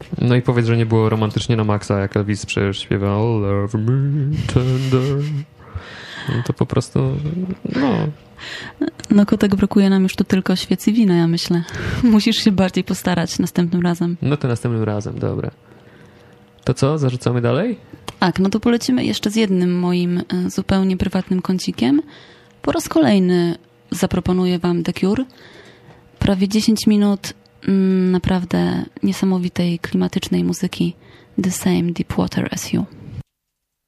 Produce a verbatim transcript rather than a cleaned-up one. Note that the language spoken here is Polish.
No i powiedz, że nie było romantycznie na maksa, jak Elvis przecież śpiewał Love me tender. No to po prostu, no... No Kotek, brakuje nam już tu tylko świec i wina, ja myślę. Musisz się bardziej postarać następnym razem. No to następnym razem, dobra. To co, zarzucamy dalej? Tak, no to polecimy jeszcze z jednym moim zupełnie prywatnym kącikiem. Po raz kolejny zaproponuję wam The Cure. Prawie dziesięć minut mm, naprawdę niesamowitej, klimatycznej muzyki. The Same Deep Water As You.